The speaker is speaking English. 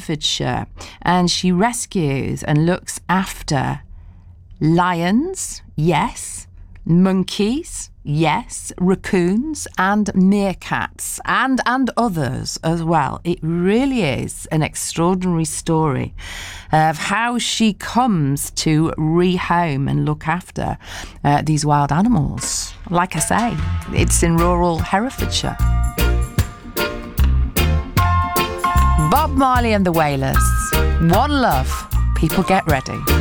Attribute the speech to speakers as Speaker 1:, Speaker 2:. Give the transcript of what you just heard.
Speaker 1: Herefordshire, and she rescues and looks after lions, yes, monkeys, yes, raccoons and meerkats and others as well. It really is an extraordinary story of how she comes to rehome and look after these wild animals. Like I say, it's in rural Herefordshire. Bob Marley and the Wailers. One Love. People get ready.